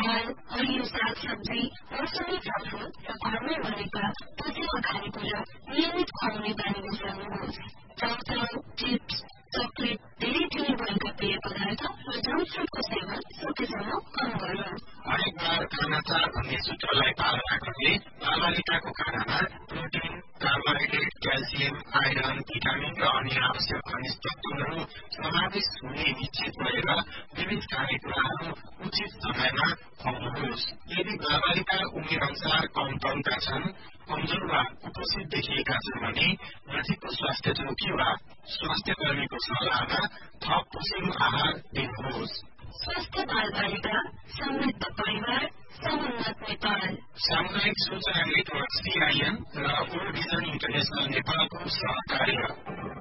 दाल, हरियो सागसब्जी, मौसमी फलफूल र घरमै बनेका पसिलो खानेकुरा नियमित खुवाउने बानी बसाल्नुहोस्। चाउचाउ, चिप्स, चकलेट, धेरै चिनी भएका पेय पदार्थ र जङ्क फुडको सेवन सकेसम्म कम गरौँ। हरेक बार खाना चार भन्ने सूत्रलाई पालना गर्ने बालबालिकाको खानामा protein, carbohydrate, calcium, iron, vitamin र अन्य आवश्यक खनिज तत्वहरू समावेश हुने निश्चित गरेर विविध खानेकुराहरू उचित समयमा खुवाउनुहोस्। यदि बालबालिका उमेर अनुसार कम तौलका छन्, कमजोर वा कुपोषित देखिएका छन् भने नजिकको स्वास्थ्य चौकी वा स्वास्थ्य कर्मीको सल्लाहमा थप पोषण आहार दिनुहोस्। स्वस्थ बालबालिका, समृद्ध परिवार, समुन्नत नेपाल। सामुदायिक सूचना नेटवर्क CIN र वर्ल्ड भिजन इन्टरनेशनल नेपालको सहकार्य।